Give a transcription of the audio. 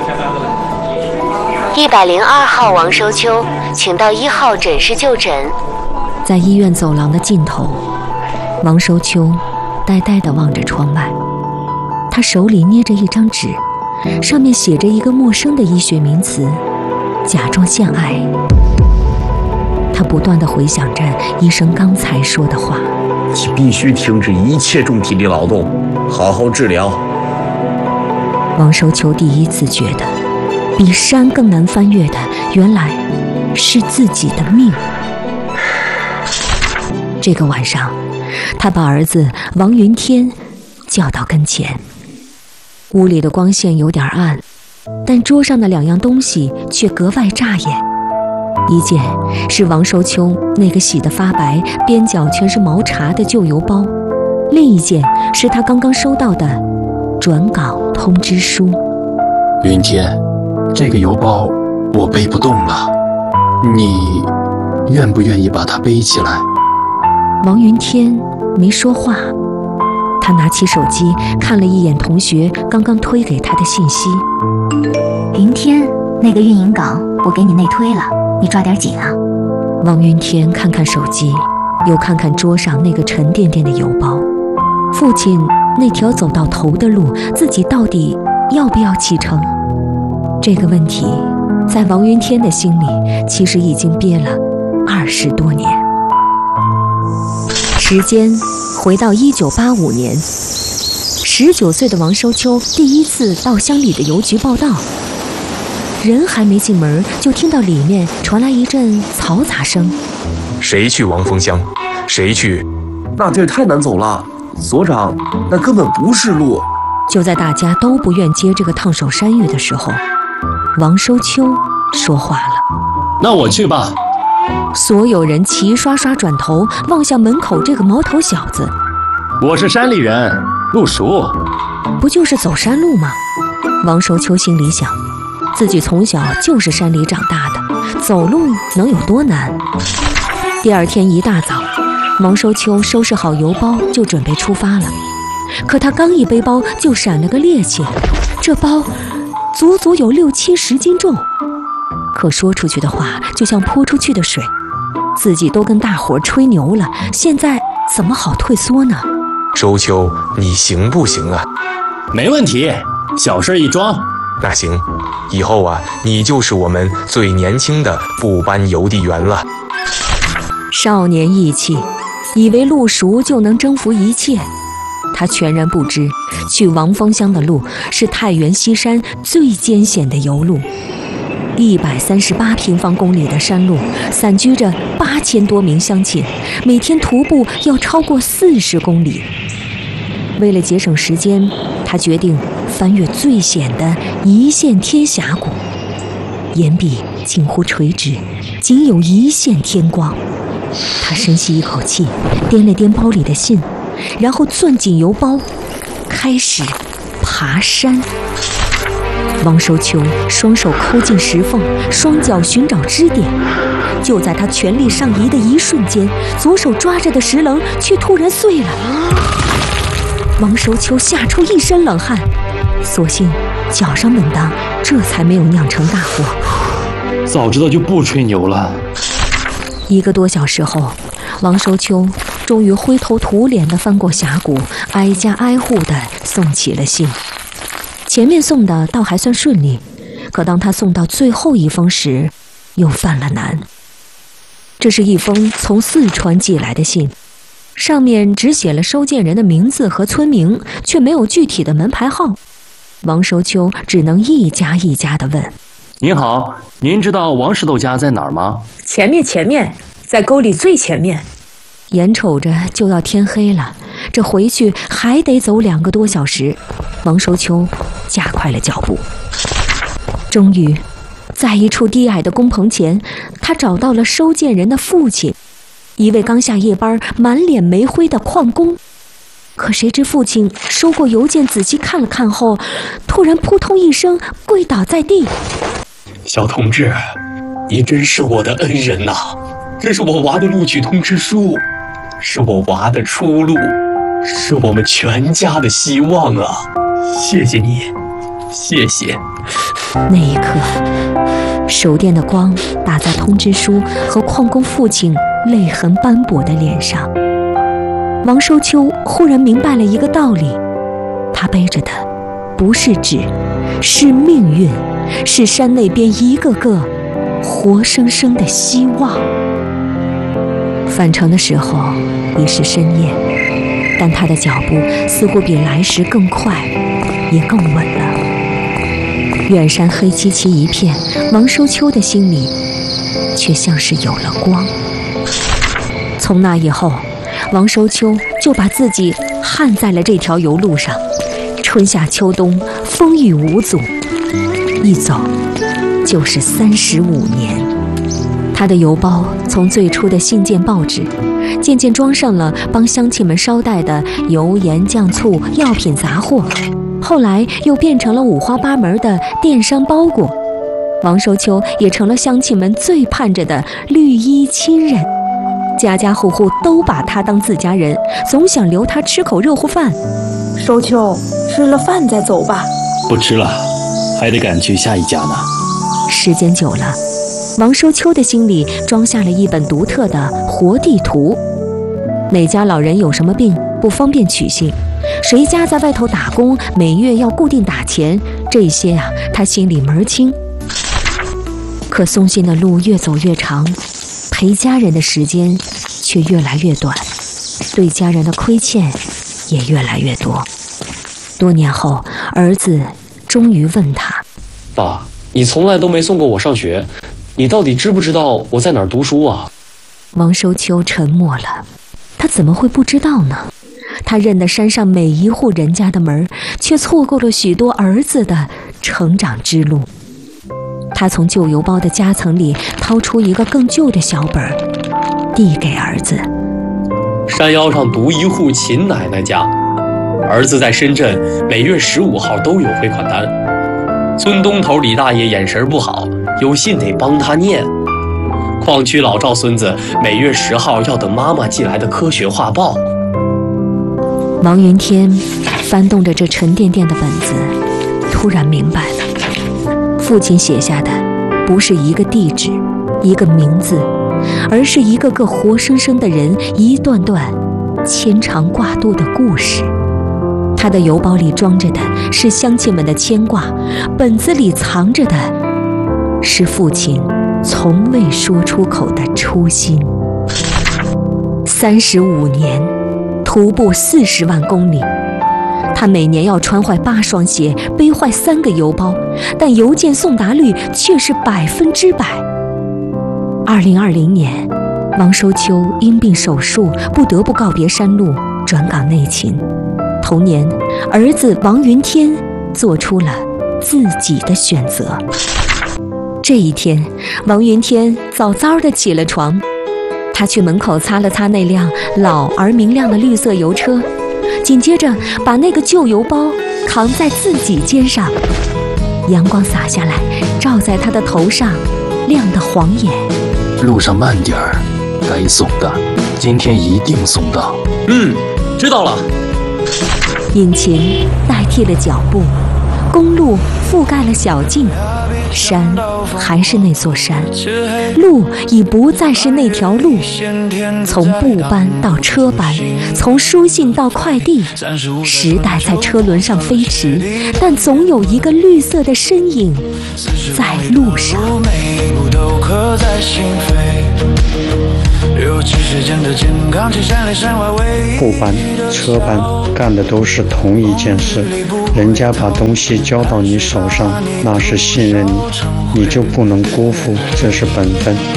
102号王收秋，请到1号诊室就诊。 在医院走廊的尽头，王收秋呆呆地望着窗外，他手里捏着一张纸，上面写着一个陌生的医学名词——甲状腺癌。他不断地回想着医生刚才说的话： 你必须停止一切重体力劳动，好好治疗。 王收秋第一次觉得，比山更难翻越的，原来是自己的命。这个晚上，他把儿子王云天叫到跟前。屋里的光线有点暗，但桌上的2样东西却格外扎眼。一件是王收秋那个洗得发白、边角全是毛茬的旧邮包，另一件是他刚刚收到的转岗通知书。 云天，这个邮包我背不动了，你愿不愿意把它背起来？ 王云天没说话，他拿起手机看了一眼同学刚刚推给他的信息。 云天，那个运营岗我给你内推了，你抓点紧啊。 王云天看看手机，又看看桌上那个沉甸甸的邮包。父亲那条走到头的路，自己到底要不要启程？这个问题在王云天的心里其实已经憋了20多年。时间回到1985年，19岁的王收秋第一次到乡里的邮局报到。人还没进门，就听到里面传来一阵嘈杂声。 谁去王峰乡？谁去？ 那地儿太难走了，所长，那根本不是路。 就在大家都不愿接这个烫手山芋的时候，王收秋说话了： 那我去吧。 所有人齐刷刷转头望向门口这个毛头小子。 我是山里人，陆叔。 不就是走山路吗？王收秋心里想，自己从小就是山里长大的，走路能有多难？第二天一大早，王收秋收拾好邮包就准备出发了。可他刚一背包就闪了个趔趄，这包足足有60-70斤重。可说出去的话就像泼出去的水，自己都跟大伙吹牛了，现在怎么好退缩呢？ 收秋，你行不行啊？ 没问题，小事一桩。 那行，以后啊，你就是我们最年轻的部班邮递员了。 少年意气，以为陆叔就能征服一切。他全然不知，去王峰乡的路是太原西山最艰险的油路。138平方公里的山路，散居着8000多名乡亲，每天徒步要超过40公里。为了节省时间，他决定翻越最险的一线天峡谷，岩壁近乎垂直，仅有一线天光。他深吸一口气，掂了掂包里的信，然后攥紧邮包，开始爬山。王收秋双手抠进石缝，双脚寻找支点。就在他全力上移的一瞬间，左手抓着的石棱却突然碎了。王收秋吓出一身冷汗，所幸脚上稳当，这才没有酿成大祸。 早知道就不吹牛了。 1个多小时后，王收秋终于灰头土脸地翻过峡谷，挨家挨户地送起了信。前面送的倒还算顺利，可当他送到最后一封时，又犯了难。这是一封从四川寄来的信，上面只写了收件人的名字和村名，却没有具体的门牌号。王收秋只能一家一家地问： 您好，您知道王石头家在哪儿吗？ 前面，在沟里最前面。 眼瞅着就要天黑了，这回去还得走2个多小时。王收秋加快了脚步。终于，在一处低矮的工棚前，他找到了收件人的父亲，一位刚下夜班、满脸煤灰的矿工。可谁知父亲收过邮件，仔细看了看后，突然扑通一声跪倒在地。 小同志，您真是我的恩人呐！这是我娃的录取通知书，是我娃的出路，是我们全家的希望啊！谢谢你， 谢谢。 那一刻，手电的光打在通知书和矿工父亲泪痕斑驳的脸上。王收秋忽然明白了一个道理，他背着的不是纸，是命运，是山那边一个个活生生的希望。返程的时候已是深夜，但他的脚步似乎比来时更快，也更稳了。远山黑漆漆一片，王收秋的心里却像是有了光。从那以后，王收秋就把自己焊在了这条油路上，春夏秋冬风雨无阻，一走就是35年。他的邮包从最初的信件报纸，渐渐装上了帮乡亲们捎带的油盐酱醋药品杂货，后来又变成了五花八门的电商包裹。王收秋也成了乡亲们最盼着的绿衣亲人，家家户户都把他当自家人，总想留他吃口热乎饭。 收秋，吃了饭再走吧。 不吃了，还得赶去下一家呢。 时间久了，王收秋的心里装下了一本独特的活地图。哪家老人有什么病不方便取信，谁家在外头打工每月要固定打钱，这些啊他心里门儿清。可送信的路越走越长，陪家人的时间却越来越短，对家人的亏欠也越来越多。多年后，儿子终于问他： 爸，你从来都没送过我上学，你到底知不知道我在哪儿读书啊？ 王收秋沉默了，他怎么会不知道呢？他认得山上每一户人家的门，却错过了许多儿子的成长之路。他从旧邮包的夹层里掏出一个更旧的小本，递给儿子： 山腰上独一户秦奶奶家，儿子在深圳，每月15号都有汇款单。村东头李大爷眼神不好，有信得帮他念。矿区老赵孙子每月10号要等妈妈寄来的科学画报。 王云天翻动着这沉甸甸的本子，突然明白了，父亲写下的不是一个地址，一个名字，而是一个个活生生的人，一段段牵肠挂肚的故事。他的邮包里装着的是乡亲们的牵挂，本子里藏着的是父亲从未说出口的初心。35年，徒步40万公里，他每年要穿坏8双鞋，背坏3个邮包，但邮件送达率却是100%。2020年，王收秋因病手术，不得不告别山路，转岗内勤。同年，儿子王云天做出了自己的选择。这一天，王云天早早地起了床，他去门口擦了擦那辆老而明亮的绿色油车，紧接着把那个旧邮包扛在自己肩上。阳光洒下来，照在他的头上，亮得晃眼。 路上慢点儿，该送的今天一定送到。 知道了。 引擎代替了脚步，公路覆盖了小径，山还是那座山，路已不再是那条路。从布班到车班，从书信到快递，时代在车轮上飞驰，但总有一个绿色的身影在路上。 布班、车班干的都是同一件事，人家把东西交到你手上，那是信任你，你就不能辜负，这是本分。